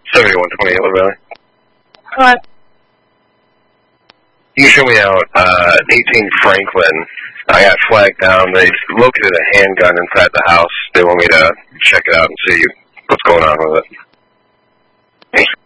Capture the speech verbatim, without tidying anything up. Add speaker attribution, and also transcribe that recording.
Speaker 1: seventy-one twenty-eight Little Valley.
Speaker 2: What?
Speaker 1: You can show me out uh, eighteen Franklin. I got flagged down. They located a handgun inside the house. They want me to check it out and see what's going on with it.